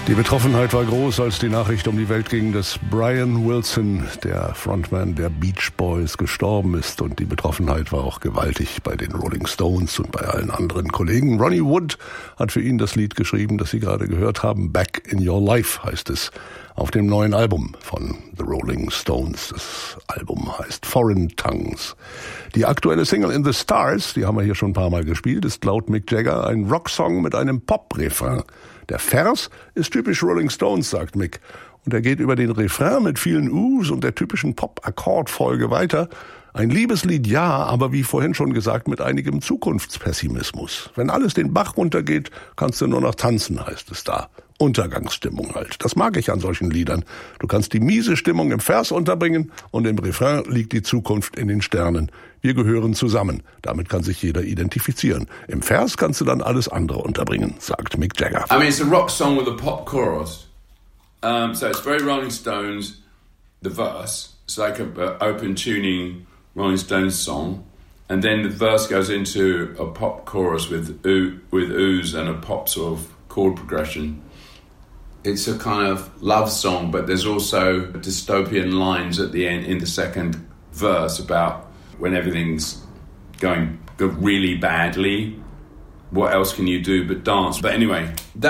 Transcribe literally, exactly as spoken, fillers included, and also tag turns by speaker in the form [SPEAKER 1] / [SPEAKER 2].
[SPEAKER 1] Die Betroffenheit war groß, als die Nachricht um die Welt ging, dass Brian Wilson, der Frontman der Beach Boys, gestorben ist. Und die Betroffenheit war auch gewaltig bei den Rolling Stones und bei allen anderen Kollegen. Ronnie Wood hat für ihn das Lied geschrieben, das Sie gerade gehört haben. Back in Your Life heißt es auf dem neuen Album von The Rolling Stones. Das Album heißt Foreign Tongues. Die aktuelle Single In the Stars, die haben wir hier schon ein paar Mal gespielt, ist laut Mick Jagger ein Rocksong mit einem Pop-Refrain. Der Vers ist typisch Rolling Stones, sagt Mick. Und er geht über den Refrain mit vielen Us und der typischen Pop-Akkordfolge weiter. Ein Liebeslied, ja, aber wie vorhin schon gesagt, mit einigem Zukunftspessimismus. Wenn alles den Bach runtergeht, kannst du nur noch tanzen, heißt es da. Untergangsstimmung halt. Das mag ich an solchen Liedern. Du kannst die miese Stimmung im Vers unterbringen und im Refrain liegt die Zukunft in den Sternen. Wir gehören zusammen. Damit kann sich jeder identifizieren. Im Vers kannst du dann alles andere unterbringen, sagt Mick Jagger.
[SPEAKER 2] I mean, it's a rock song with a pop chorus. Um, so it's very Rolling Stones, the verse. It's like a, a open tuning Rolling Stones song. And then the verse goes into a pop chorus with oo, with oohs and a pop sort of chord progression. It's a kind of love song, but there's also dystopian lines at the end in the second verse about when everything's going really badly. What else can you do but dance? But anyway, that